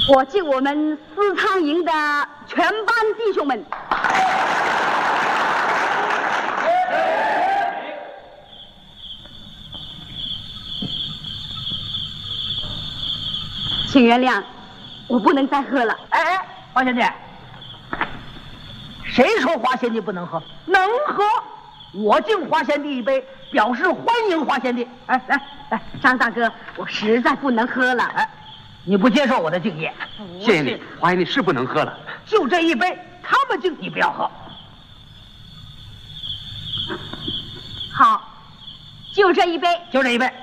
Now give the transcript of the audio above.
我敬我们私仓营的全班弟兄们。请原谅，我不能再喝了。 哎，花贤弟，谁说花贤弟不能喝？能喝！我敬花贤弟一杯，表示欢迎花贤弟。哎，来， 张大哥，我实在不能喝了。 哎，你不接受我的敬业？ 谢谢你，花贤弟是不能喝了。 就这一杯，他们敬你不要喝。 好，就这一杯。 就这一杯。